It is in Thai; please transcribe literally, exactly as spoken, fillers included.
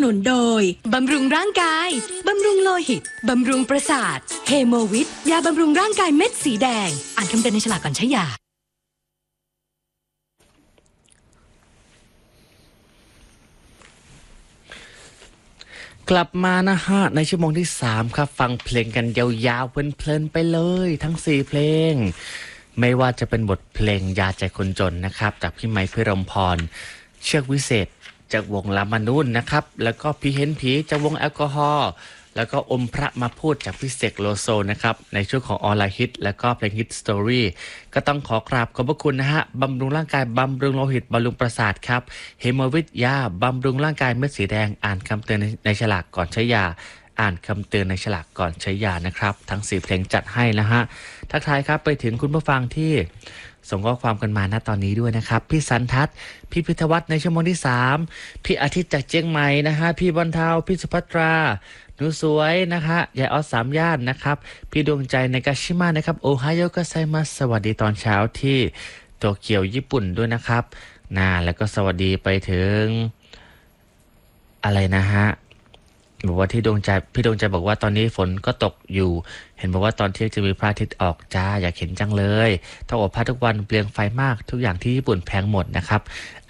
นุนโดยบำรุงร่างกายบำรุงโลหิตบำรุงประสาทเฮโมวิทยาบำรุงร่างกายเม็ดสีแดงอ่านคำเตือนในฉลากก่อนใช้ยากลับมานะฮะในชั่วโมงที่สามครับฟังเพลงกันยาวๆเพลินๆไปเลยทั้งสี่เพลงไม่ว่าจะเป็นบทเพลงยาใจคนจนนะครับจากพี่ไมค์พิรมพรเชือกวิเศษจากวงลามานุ่นนะครับแล้วก็พี่เห็นผีจากวงแอลกอฮอล์แล้วก็อมพระมาพูดจากพี่เสกโลโซนะครับในช่วงของออนไลน์ฮิตแล้วก็เพลงฮิตสตอรี่ก็ต้องขอกราบขอบพระคุณนะฮะบำรุงร่างกายบำรุงโลหิตบำรุงประสาทครับเฮโมวิทยาบำรุงร่างกายเม็ดสีแดงอ่านคำเตือนในฉลากก่อนใช้ยาอ่านคำเตือนในฉลากก่อนใช้ยานะครับทั้งสี่เพลงจัดให้นะฮะทักทายครับไปถึงคุณผู้ฟังที่ส่งข้อความกันมาณตอนนี้ด้วยนะครับพี่สันทัศน์พี่พิทวัฒน์ในชั่วโมงที่สามพี่อาทิตย์จากเชียงใหม่นะฮะพี่บรรเทาพี่สุภัตราหนูสวยนะคะยายออสสามย่านนะครับพี่ดวงใจในกาชิมะนะครับโอไฮโอกัสไซมัสสวัสดีตอนเช้าที่โตเกียวญี่ปุ่นด้วยนะครับนะแล้วก็สวัสดีไปถึงอะไรนะฮะบอกว่าที่ดวงใจพี่ดวงใจบอกว่าตอนนี้ฝนก็ตกอยู่เห็นบอกว่าตอนเที่ยงจะมีพระอาทิตย์ออกจ้าอยากเห็นจังเลยต้องอบผ้าทุกวันเปลืองไฟมากทุกอย่างที่ญี่ปุ่นแพงหมดนะครับ